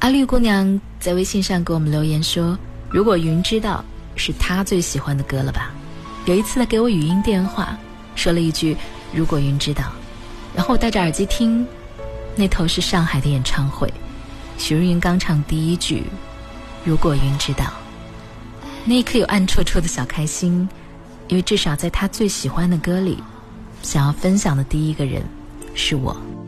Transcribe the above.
阿绿姑娘在微信上给我们留言说，如果云知道是她最喜欢的歌了吧。有一次她给我语音电话，说了一句如果云知道，然后我戴着耳机听，那头是上海的演唱会，许茹芸刚唱第一句如果云知道，那一刻有暗戳戳的小开心，因为至少在她最喜欢的歌里，想要分享的第一个人是我。